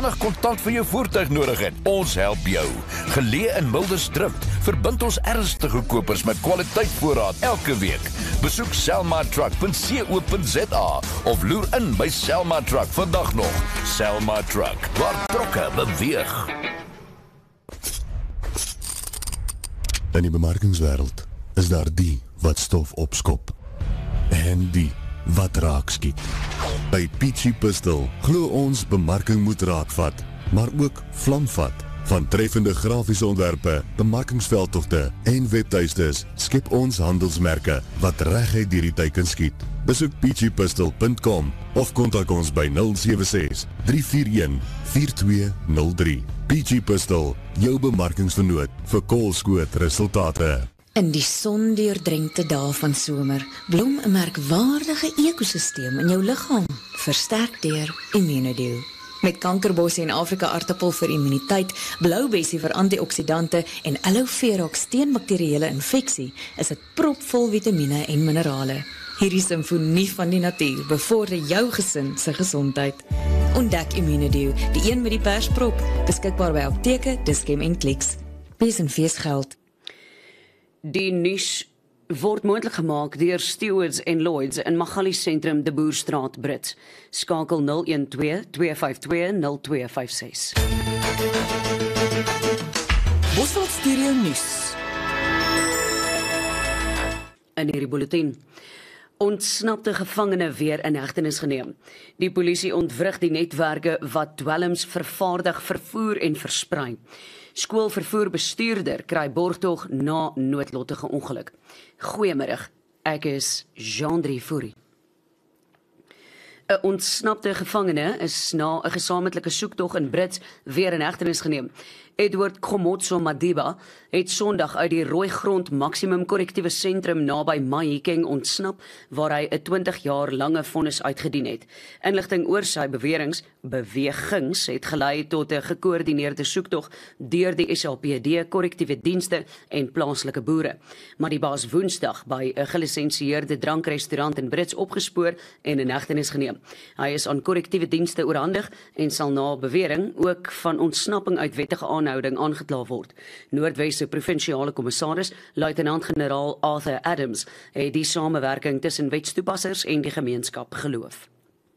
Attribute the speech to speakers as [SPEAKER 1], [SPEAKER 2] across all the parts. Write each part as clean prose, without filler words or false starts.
[SPEAKER 1] vinnig kontant vir jou voertuig nodig het, ons help jou. Geleë in Mildersdrift verbind ons ernstige kopers met kwaliteitvoorraad elke week. Besoek selmatruck.co.za of loer in by Selma Truck vandag nog. Selma Truck, waar trokke beweeg.
[SPEAKER 2] In die bemarkingswêreld is daar die wat stof opskop en die wat raak skiet. By Peachy Pistol glo ons bemarking moet raakvat, maar ook vlamvat. Van treffende grafiese ontwerpe, bemarkingsveldtogte en webtuistes skep ons handelsmerke wat reguit deur die teiken skiet. Besoek peachypistol.com of kontak ons by 076 341 4203. Peachy Pistol, jou bemarkingsvernoot vir koolskoot resultate.
[SPEAKER 3] In die sondeurdrenkte dae van somer blom 'n merkwaardige ekosisteem in jou liggaam, versterk deur Immunodew. Met kankerbossie en Afrika aartappel vir immuniteit, bloubessie vir antioksidante en aloe vera teen bakterieële infeksie, is dit propvol vitamiene en minerale. Hierdie simfonie van die natuur bevorder jou gesin se gesondheid. Ontdek Immunodew, die een met die persprop, beskikbaar by apteke, Dischem en Clicks. Wees en fees geld.
[SPEAKER 4] Die nuus word moontlik gemaak deur Stewards en Lloyds in Magali Sentrum, De Boerstraat, Brits. Skakel 012-252-0256.
[SPEAKER 5] Bosveld Stereo Nuus.
[SPEAKER 4] In hierdie bulletin. Ontsnapte gevangene weer in hegtenis geneem. Die polisie ontwrig die netwerke wat dwelms vervaardig, vervoer en versprei. Skoolvervoerbestuurder kry borgtog na noodlottige ongeluk. Goeiemiddag, ek is Jean-Drie Fourie. 'n Ontsnapte gevangene is na 'n gesamentlike soektog in Brits weer in hegtenis geneem. Edward Khomotso Madiba het Sondag uit die Rooigrond Maksimum Korrektiewe Sentrum naby Mahikeng ontsnap, waar hy 'n 20 jaar lange vonnis uitgedien het. Inligting oor sy bewegings het gelei tot 'n gekoördineerde soektog deur die SAPD, korrektiewe dienste en plaaslike boere. Madiba is Woensdag by 'n gelisensieerde drankrestaurant in Brits opgespoor en in hegtenis geneem. Hy is aan korrektiewe dienste oorhandig en sal na bewering ook van ontsnapping uit wettige aanhouding aangekla word. Noordwes se provinsiale kommissaris, luitenant-generaal Arthur Adams, het die samewerking tussen wetstoepassers en die gemeenskap geloof.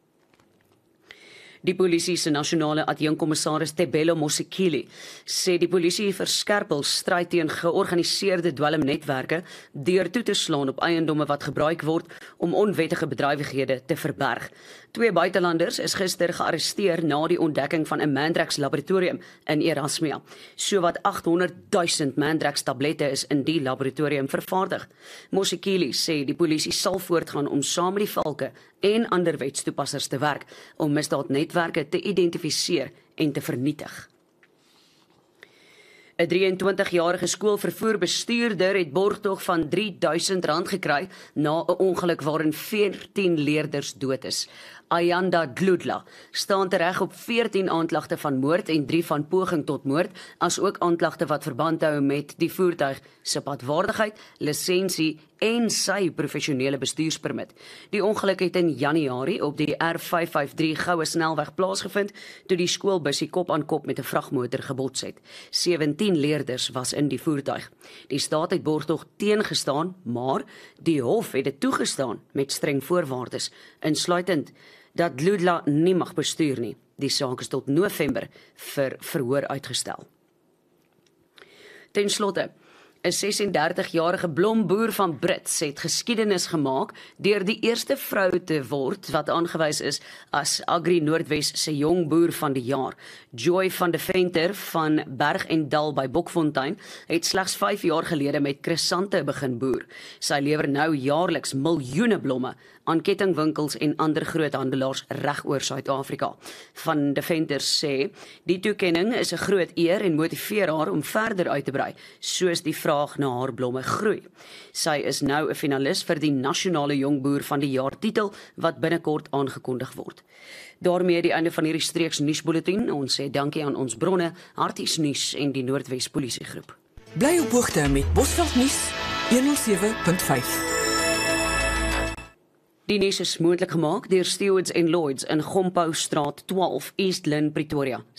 [SPEAKER 4] Die polisie se nasionale adjunkkommissaris Tebelo Mosekile sê die polisie verskerpel stryd teen georganiseerde dwelmnetwerke deur toe te slaan op eiendomme wat gebruik word om onwettige bedrywighede te verberg. 2 buitelanders is gister gearresteer na die ontdekking van 'n Mandrax laboratorium in Erasmia. Sowat 800 000 Mandrax tablette is in die laboratorium vervaardig. Mosekile sê die polisie sal voortgaan om saam met die valke en ander wetstoepassers te werk om misdaadnetwerke te identifiseer en te vernietig. 'n 23-jarige skoolvervoerbestuurder het borgtog van R3000 gekry na 'n ongeluk waarin 14 leerders dood is. Ayanda Dludla staan tereg op 14 aanklagte van moord en 3 van poging tot moord, as ook aanklagte wat verband hou met die voertuig se padwaardigheid, lisensie en sy professionele bestuurspermit. Die ongeluk het in Januarie op die R553 Goue Snelweg plaasgevind, toe die skoolbussie kop aan kop met 'n vragmotor gebots het. 17 leerders was in die voertuig. Die staat het borgtog teengestaan, maar die hof het dit toegestaan met streng voorwaardes, insluitend dat Dludla nie mag bestuur nie. Die saak is tot November vir verhoor uitgestel. Ten slotte, 'n 36-jarige blomboer van Brits het geskiedenis gemaak deur die eerste vrou te word wat aangewys is as Agri Noordwes se jong boer van die jaar. Joy van de Venter van Berg en Dal by Bokfontein het slegs 5 jaar gelede met krisante begin boer. Sy lewer nou jaarliks miljoene blomme aan kettingwinkels en ander groothandelaars reg oor Suid-Afrika. Van de Venter sê, die toekenning is 'n groot eer en motiveer haar om verder uit te brei, soos die vraag na haar blomme groei. Sy is nou 'n finalis vir die nasionale jongboer van die jaar titel wat binnekort aangekondig word. Daarmee die einde van hierdie streeks nuusbulletin. Ons sê dankie aan ons bronne, Harties Nuus en die Noordwes Polisiegroep.
[SPEAKER 5] Bly op hoogte met Bosveld Nuus 107.5.
[SPEAKER 4] Die nuus is moontlik gemaak deur Stewards en Lloyds in Gompoustraat 12, East Lynne, Pretoria.